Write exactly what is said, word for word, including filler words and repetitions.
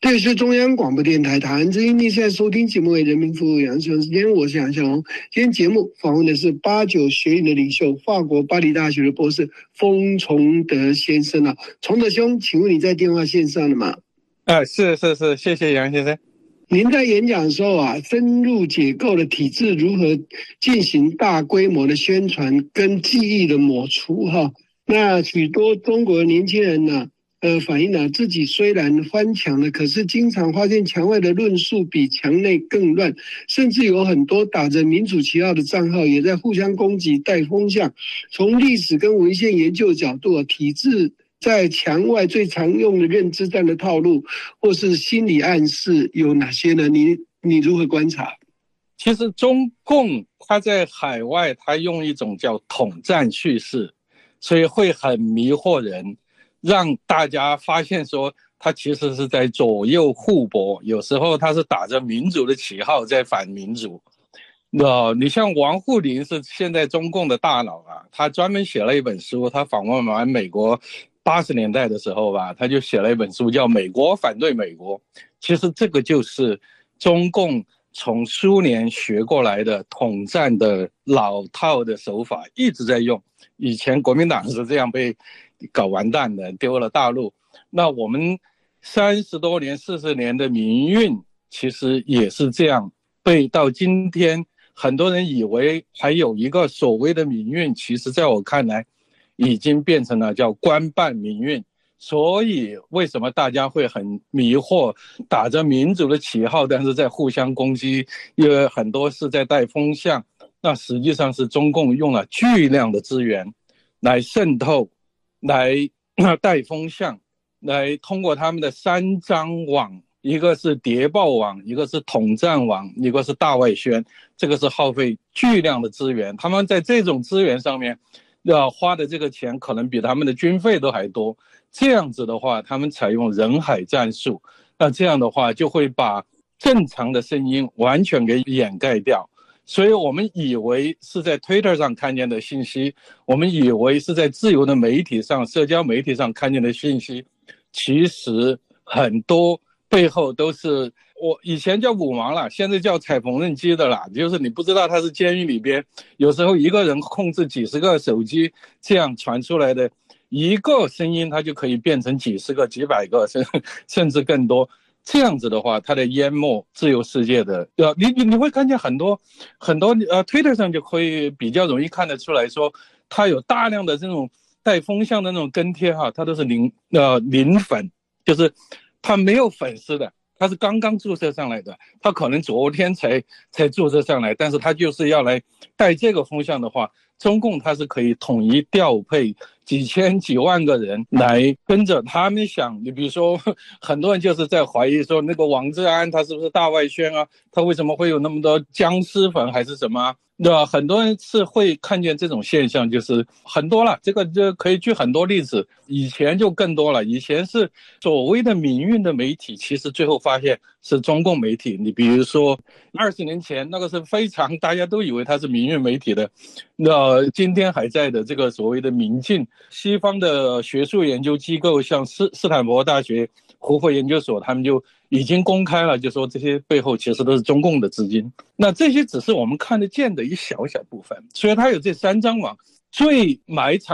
这里是中央广播电台台湾之音，您现在收听节目为人民服务杨世荣时间，我是杨世荣。今天节目访问的是八九学运的领袖，法国巴黎大学的博士封崇德先生啊。崇德兄，请问你在电话线上了吗？ 啊，是是是，谢谢杨先生。 您在演讲的时候啊，深入解构了体制如何进行大规模的宣传跟记忆的抹除哈。那许多中国年轻人呢、啊？呃，反映了自己虽然翻墙了，可是经常发现墙外的论述比墙内更乱，甚至有很多打着民主旗号的账号也在互相攻击、带风向。从历史跟文献研究角度，体制在墙外最常用的认知战的套路，或是心理暗示有哪些呢？你你如何观察？ 其实中共它在海外，它用一种叫统战叙事，所以会很迷惑人。让大家发现说他其实是在左右互搏，有时候他是打着民主的旗号在反民主。呃，你像王沪宁是现在中共的大佬啊，他专门写了一本书，他访问完美国八十年代的时候吧，他就写了一本书叫《美国反对美国》。其实这个就是中共从苏联学过来的统战的老套的手法，一直在用。以前国民党是这样被搞完蛋的，丢了大陆。那我们三十多年、四十年的民运，其实也是这样被到今天，很多人以为还有一个所谓的民运，其实在我看来，已经变成了叫官办民运。所以为什么大家会很迷惑，打着民主的旗号，但是在互相攻击，因为很多是在带风向。那实际上是中共用了巨量的资源来渗透，来带风向，来通过他们的三张网，一个是谍报网，一个是统战网，一个是大外宣，这个是耗费巨量的资源。他们在这种资源上面要花的这个钱可能比他们的军费都还多。这样子的话，他们采用人海战术，那这样的话就会把正常的声音完全给掩盖掉。所以我们以为是在 Twitter 上看见的信息，我们以为是在自由的媒体上、社交媒体上看见的信息，其实很多背后都是我以前叫五毛了，现在叫踩缝纫机的啦，就是你不知道他是监狱里边有时候一个人控制几十个手机这样传出来的一个声音，它就可以变成几十个、几百个，甚甚至更多。这样子的话，它的淹没自由世界的，呃，你你你会看见很多很多呃 ，Twitter 上就会比较容易看得出来说，它有大量的这种带风向的那种跟贴哈，它都是零呃零粉，就是它没有粉丝的，它是刚刚注册上来的，它可能昨天才才注册上来，但是它就是要来带这个风向的话，中共它是可以统一调配几千几万个人来跟着他们想。你比如说很多人就是在怀疑说那个王志安他是不是大外宣啊，他为什么会有那么多僵尸粉还是什么啊，对吧？很多人是会看见这种现象，就是很多了，这个就可以举很多例子，以前就更多了。以前是所谓的民运的媒体，其实最后发现是中共媒体。你比如说二十年前那个是非常大家都以为他是民运媒体的，那今天还在的这个所谓的民进，西方的学术研究机构像斯斯坦福大学胡佛研究所，他们就已经公开了，就说这些背后其实都是中共的资金。那这些只是我们看得见的一小小部分，所以它有这三张网，最埋藏